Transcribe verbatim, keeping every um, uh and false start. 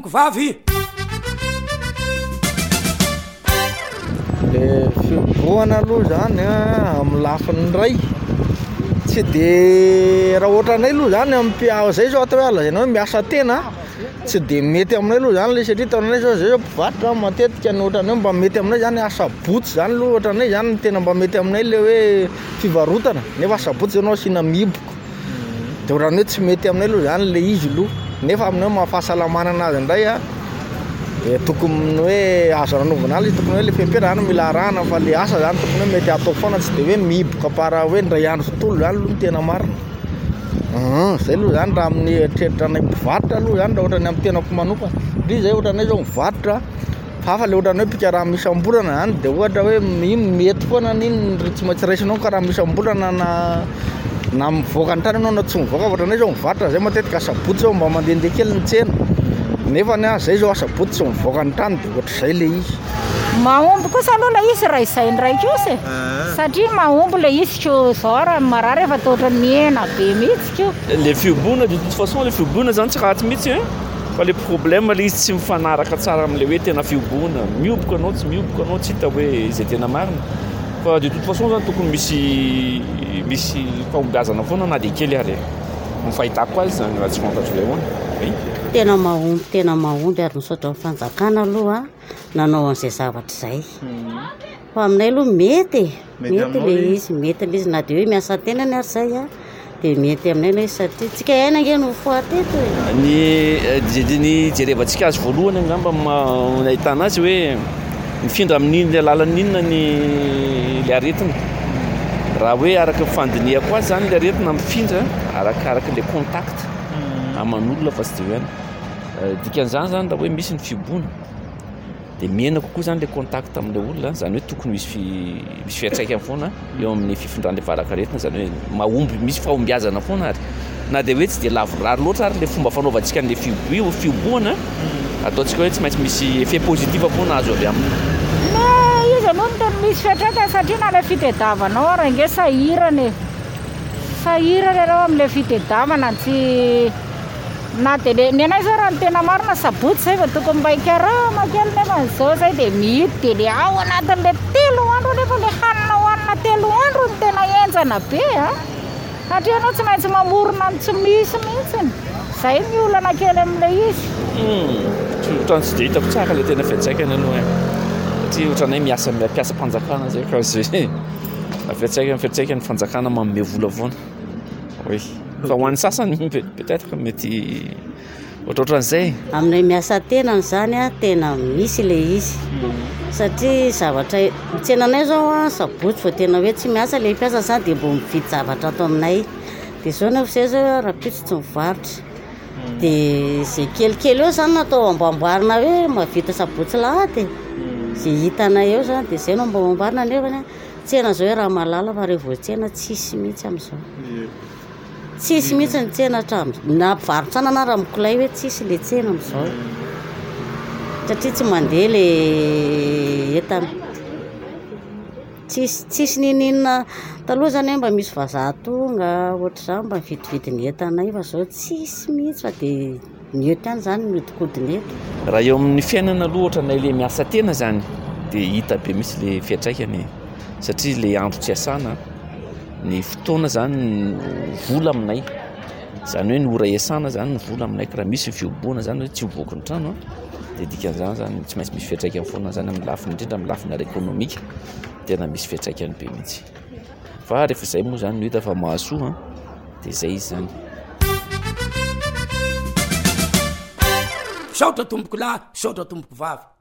Vavy le fiboana aloha zany a amin'ny lafiny ray tsy de raha ohatranay aloha zany amin'ny mpiao zay zao atao hoe alazaina hoe miasa tena tsy de mety aminay aloha zany le satria taonanay zao zay zao mpivarotra matetika ny ohatran'ny hoe mba mety aminay zany asa botsy zany aloha ohatranay zany ny tena mba mety aminay le hoe fivarotana nefa asa botsy ianao asina miboko de ohatran'ny hoe tsy mety aminay aloha zany le izy aloha nefa aminay mahafahasalamana anazy indray a e tokony hoe azo ranovana azy tokony hoe le fiampera zany mila arahana fa le asa zany tokony hoe mety atao foana tsy de hoe miboka para hoe ndray andro tontolo zany aloha ny tena marina uh zay aloha zany raha amin'ny eritreritra anay mpivarotra aloha zany raha ohatrany amin'ny tenako manokana ndri zay ohatranay zao mivarotra hafa le ohatran'ny hoe pikaraha misam-bolana zany de ohatra hoe iny mety foana n'iny tsy maintsy raisinao ka raha misam-bolana na na mivoaka ny tany anao na tsy mivoaka ohatranay zao mivarotra zay matetika asabotsy zao mba mandehandeha kely ny tsena nefa ny zay zao asabotsy tsy mivoaka ny tany de ohatr'izay le izy mahomby kosa aloha le izy raha izay ndraiky io satria mahomby le izy ko zao raha marary efa toatra miena be mihitsy ko le fiobona de toute façon le fiobona zany tsy ratsy mihitsy hein fa le problème le izy tsy mifanaraka tsara am'le hoe tena fiobona mioboka anao tsy mioboka anao tsy hita hoe izay tena marina fa de toute façon zany tokony misy misy fahombiazana foana na de kely ary ny fahitako azy zany raha tsy fantatro le hoana tena mahomby tena mahomby ary misaotra amin'ny fanjakana aloha nanao an'izay zavatra zay fa aminay aloha mety mety le izy mety le izy na de hoe miasa tenany ary zay a de mety aminay le izy satria tsika aina ngeny ho foateto e ny jediny jerevantsika azy voalohany angamba nahitana azy hoe mifindra amin'iny alalan'inona ny le aretina raha hoe araka fandinihako azy zany le aretina mifindra arakaraka le contact aman'olona fa tsy de hoena dikan'izany zany raha hoe misy ny fiobona de miena kokoa zany le contact amin'le olona zany hoe tokony misy misy fiantraikany foana eo amin'ny fifindran'le varakaretina zany hoe mahomby misy fahombiazana foana ary na de hoe tsy de lavorary loatra ary le fomba fanaovantsika an'le fiobo fioboana ataontsika hoe tsy maintsy misy effet positif foana azo avy aminy me izy aloha no tena misy fiantraikany satria na le fitediavanao ara nge sahirana e sahirana ianao amin'le fitediavana tsy na de le ny anay zao raha ny tena marina sabotsy zay fa tokony mba hikarama kely nefa zao zay de mihity de le ao anatin'le telo andro nefa le hanina hohanina telo andro ny tena enjana be a satria anao tsy maintsy mamorona ny tsy misy mihitsiny zay miolana kely amin'le izy ohatrany tsy de hitako tsara le tena fiantsaikany aloha e satria ohatranay miasa mpiasa mpanjakana zay ka zay fiantsaikany fiantsaikany fanjakana manome vola foana oui fa ho an'ny sasany peut-être mety ohatrohatran'izay aminay miasa tenany zany a tena misy le izy satria zavatra tsenanay zao a sabotsy fa tena hoe tsy miasa le mpiasa zany de mbo mividy zavatra ato aminay de zao nefa zay zao raha pitsy tsy mivarotra de zay kelikely eo zany natao amboamboarina hoe mavita sabotsy lahady zay hitanay eo zany de zay no mba amboarina nefany tsena zao hoe raha malala fa rehevo tsena tsisy mihitsy am'izao tsisy mihitsy ny tsena hatramy na mpivarotrana na raha mikolay hoe tsisy le tsena am'izao satria tsy mandeha le entana tsisy tsisy nininona taloha zany hoe mba misy vazaha tonga ohatra zany mba mividividy ny entanay fa zao tsisy mihitsy fa de ny eto ihany zany miodikodiny eto raha eo amin'ny fiainana aloha ohatranay le miasa tena zany de hita be misy le fiantraikany satria le andro tsy asana ny fotoana zany vola aminay zany hoe ny ora iasana zany ny vola aminay ka raha misy ny fiobona zany hoe tsy hivoaka ny trano de dikan'izany zany tsy maintsy misy fiantraikany foana zany amin'ny lafiny indrindra amin'ny lafiny ara-ekônomika tena misy fiantraikany be mihitsy fa rehefa zay moa zany no hita fa mahasoa de zay izy zany saotra tomboko lahy saotra tomboko vavy